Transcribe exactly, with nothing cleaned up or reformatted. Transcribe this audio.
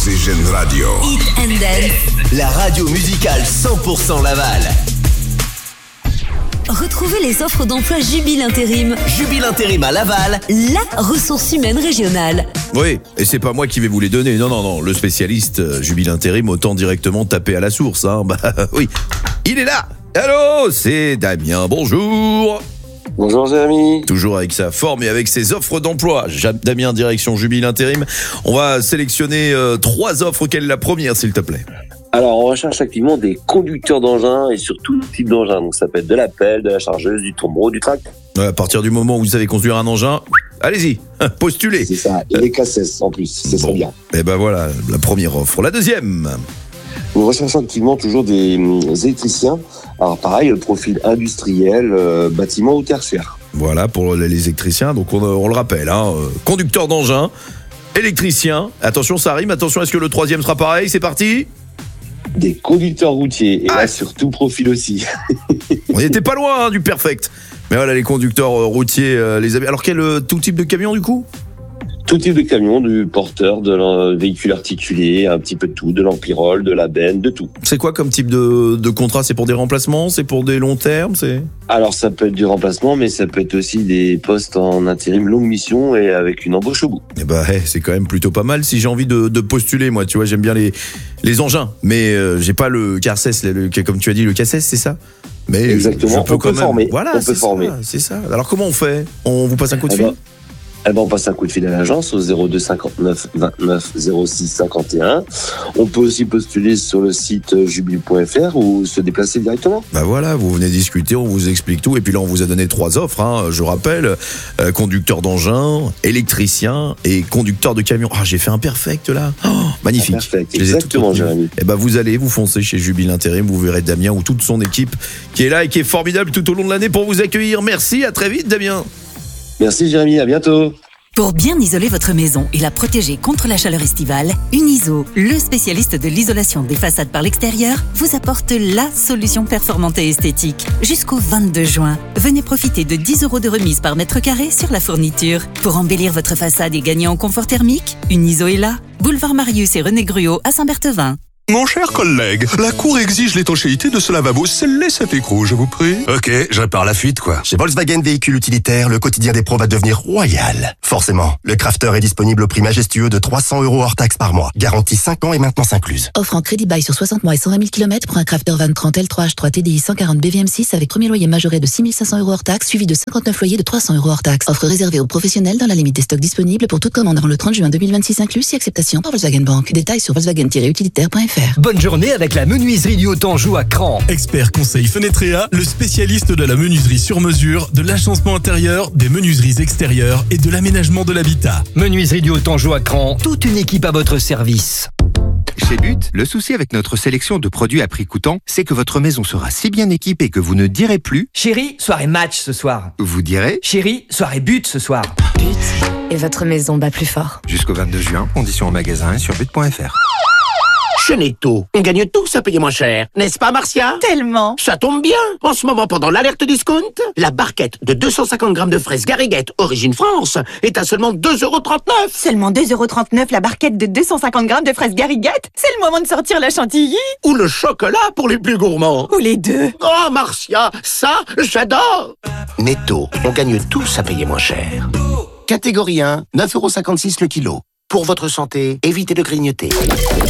Oxygen Radio. Hit and Dance. La radio musicale cent pour cent Laval. Retrouvez les offres d'emploi Jubile Intérim. Jubile Intérim à Laval, la ressource humaine régionale. Oui, et c'est pas moi qui vais vous les donner. Non, non, non. Le spécialiste euh, Jubile Intérim, autant directement taper à la source. Hein. Bah oui, il est là. Allô, c'est Damien. Bonjour. Bonjour Jérémy. Toujours avec sa forme et avec ses offres d'emploi. Damien, direction Jubile Intérim. On va sélectionner euh, trois offres. Quelle est la première, s'il te plaît? Alors, on recherche activement des conducteurs d'engins et sur tout type d'engin. Donc, ça peut être de la pelle, de la chargeuse, du tombereau, du tract. À partir du moment où vous savez conduire un engin, allez-y, postulez. C'est ça, et les cassettes en plus, c'est bon. ça bien. Et ben voilà, la première offre. La deuxième. Nous recherchons activement toujours des euh, électriciens. Alors, pareil, profil industriel, euh, bâtiment ou tertiaire. Voilà, pour les électriciens. Donc, on, on le rappelle, hein, conducteur d'engin, électricien. Attention, ça rime. Attention, est-ce que le troisième sera pareil? C'est parti. Des conducteurs routiers, et ah. là sur tout profil aussi. On n'était pas loin hein, du perfect. Mais voilà, les conducteurs euh, routiers, euh, les amis. Alors quel euh, tout type de camion du coup? Tout type de camion, du porteur, de véhicule articulé, un petit peu de tout, de l'empirole, de la benne, de tout. C'est quoi comme type de, de contrat? C'est pour des remplacements? C'est pour des longs termes? C'est... Alors ça peut être du remplacement, mais ça peut être aussi des postes en intérim longue mission et avec une embauche au bout. Eh ben, hey, c'est quand même plutôt pas mal si j'ai envie de, de postuler. Moi, tu vois, j'aime bien les, les engins, mais euh, j'ai pas le C A R S E S, le, le, comme tu as dit, le C A S E S, c'est ça? Mais exactement, je peux on quand peut même... former. Voilà, on c'est peut ça, former. C'est ça. Alors comment on fait? On vous passe un coup de eh fil? ben, Eh ben, on passe un coup de fil à l'agence au zéro deux cinquante-neuf vingt-neuf zéro six cinquante et un. On peut aussi postuler sur le site jubile point f r ou se déplacer directement. Bah voilà, vous venez discuter, on vous explique tout. Et puis là, on vous a donné trois offres, hein, je rappelle. Euh, conducteur d'engin, électricien et conducteur de camion. Ah, j'ai fait un perfect là. Oh, magnifique. Un perfect, Je les ai exactement, toutes Jérémy. Et bah vous allez, vous foncez chez Jubile Intérim, vous verrez Damien ou toute son équipe qui est là et qui est formidable tout au long de l'année pour vous accueillir. Merci, à très vite Damien. Merci Jérémy, à bientôt. Pour bien isoler votre maison et la protéger contre la chaleur estivale, Uniso, le spécialiste de l'isolation des façades par l'extérieur, vous apporte la solution performante et esthétique. Jusqu'au vingt-deux juin, venez profiter de dix euros de remise par mètre carré sur la fourniture. Pour embellir votre façade et gagner en confort thermique, Uniso est là. Boulevard Marius et René Gruot à Saint-Berthevin. Mon cher collègue, la Cour exige l'étanchéité de ce lavabo. Scellez cet écrou, je vous prie. Ok, je répare la fuite, quoi. Chez Volkswagen Véhicules Utilitaires, le quotidien des pros va devenir royal. Forcément, le Crafter est disponible au prix majestueux de trois cents euros hors taxe par mois. Garantie cinq ans et maintenance incluse. Offre en crédit bail sur soixante mois et cent vingt mille kilomètres pour un Crafter vingt trente L trois H trois T D I cent quarante B V M six avec premier loyer majoré de six mille cinq cents euros hors taxe, suivi de cinquante-neuf loyers de trois cents euros hors taxe. Offre réservée aux professionnels dans la limite des stocks disponibles pour toute commande avant le trente juin deux mille vingt-six inclus, si acceptation par Volkswagen Bank. Détails sur volkswagen tiret utilitaire point f r. Bonne journée avec la menuiserie du Haut-Anjou à Cran. Expert conseil Fenetrea, le spécialiste de la menuiserie sur mesure, de l'agencement intérieur, des menuiseries extérieures et de l'aménagement de l'habitat. Menuiserie du Haut-Anjou à Cran, toute une équipe à votre service. Chez But, le souci avec notre sélection de produits à prix coûtant, c'est que votre maison sera si bien équipée que vous ne direz plus « Chérie, soirée match ce soir ». Vous direz « Chérie, soirée but ce soir ». But, et votre maison bat plus fort. Jusqu'au vingt-deux juin, conditions en magasin et sur but point f r. Chez Netto, on gagne tous à payer moins cher, n'est-ce pas Marcia? Tellement. Ça tombe bien. En ce moment, pendant l'alerte discount, la barquette de deux cent cinquante grammes de fraises Gariguette origine France est à seulement deux euros trente-neuf. Seulement deux euros trente-neuf la barquette de deux cent cinquante grammes de fraises Gariguette? C'est le moment de sortir la chantilly. Ou le chocolat pour les plus gourmands. Ou les deux. Oh Marcia, ça, j'adore. Netto, on gagne tous à payer moins cher. Catégorie un, neuf euros cinquante-six le kilo. Pour votre santé, évitez de grignoter.